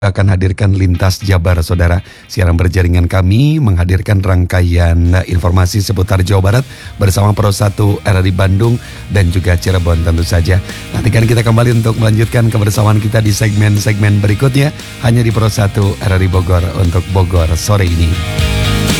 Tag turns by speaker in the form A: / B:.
A: akan hadirkan Lintas Jabar, saudara. Siaran berjaringan kami menghadirkan rangkaian informasi seputar Jawa Barat bersama Pro 1 RRI Bandung dan juga Cirebon tentu saja. Nantikan kita kembali untuk melanjutkan kebersamaan kita di segmen-segmen berikutnya hanya di Pro 1 RRI Bogor untuk Bogor sore ini.